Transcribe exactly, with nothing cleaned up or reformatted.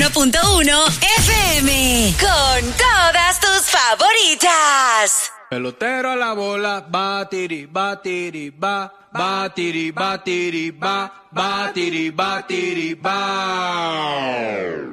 uno punto uno F M. Con todas tus favoritas. Pelotero a la bola, batiri, batiri, ba, batiri, batiri, ba, batiri, batiri, ba.